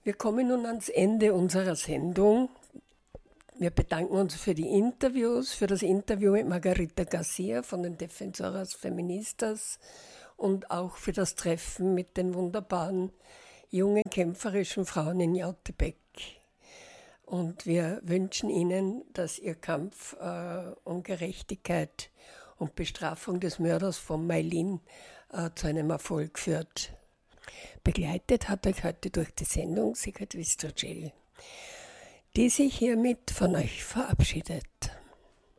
Wir kommen nun ans Ende unserer Sendung. Wir bedanken uns für die Interviews, für das Interview mit Margarita Garcia von den Defensoras Feministas und auch für das Treffen mit den wunderbaren, jungen, kämpferischen Frauen in Jautebek. Und wir wünschen Ihnen, dass Ihr Kampf um Gerechtigkeit und Bestrafung des Mörders von Maylin zu einem Erfolg führt. Begleitet hat euch heute durch die Sendung Sigrid Wistrocel, die sich hiermit von euch verabschiedet.